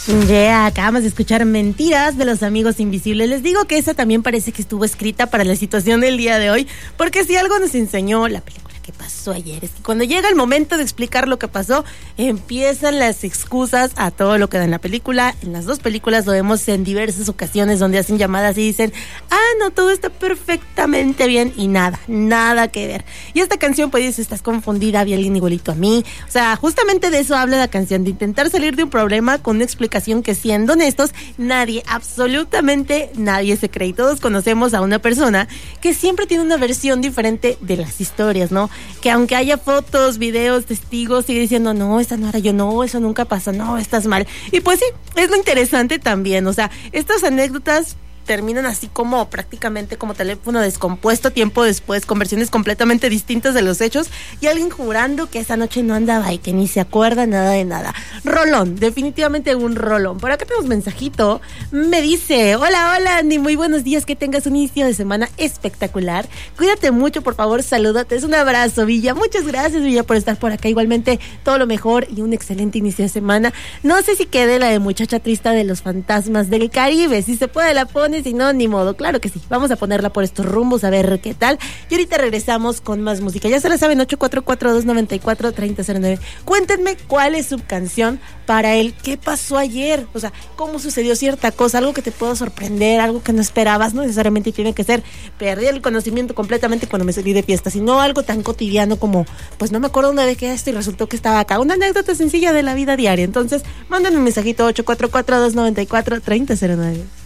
Acabamos de escuchar Mentiras de los Amigos Invisibles. Les digo que esa también parece que estuvo escrita para la situación del día de hoy, porque si algo nos enseñó la película que pasó ayer es que cuando llega el momento de explicar lo que pasó, empiezan las excusas a todo lo que da en la película. En las dos películas lo vemos en diversas ocasiones donde hacen llamadas y dicen, no, todo está perfectamente bien, y nada que ver. Y esta canción, pues dice, estás confundida, vi a alguien igualito a mí. O sea, justamente de eso habla la canción, de intentar salir de un problema con una explicación que, siendo honestos, absolutamente nadie se cree. Y todos conocemos a una persona que siempre tiene una versión diferente de las historias, ¿no? Que aunque haya fotos, videos, testigos, sigue diciendo, no, esa no era yo, no, eso nunca pasó, no, estás mal. Y pues sí, es lo interesante también, o sea, estas anécdotas terminan así como prácticamente como teléfono descompuesto tiempo después, con versiones completamente distintas de los hechos, y alguien jurando que esa noche no andaba y que ni se acuerda nada de nada. Rolón, definitivamente un rolón. Por acá tenemos mensajito, me dice, hola Andy, muy buenos días, que tengas un inicio de semana espectacular, cuídate mucho, por favor, salúdate, es un abrazo, Villa. Muchas gracias, Villa, por estar por acá, igualmente todo lo mejor y un excelente inicio de semana. No sé si quede la de Muchacha Triste de los Fantasmas del Caribe, si se puede la pone, si no, ni modo, claro que sí, vamos a ponerla por estos rumbos a ver qué tal, y ahorita regresamos con más música. Ya se la saben, 844-294-3009. Cuéntenme cuál es su canción para el ¿qué pasó ayer? O sea, cómo sucedió cierta cosa, algo que te pueda sorprender, algo que no esperabas. No necesariamente tiene que ser perdí el conocimiento completamente cuando me salí de fiesta, sino algo tan cotidiano como, pues no me acuerdo una vez que esto y resultó que estaba acá, una anécdota sencilla de la vida diaria. Entonces, mándenme un mensajito, 844-294-3009.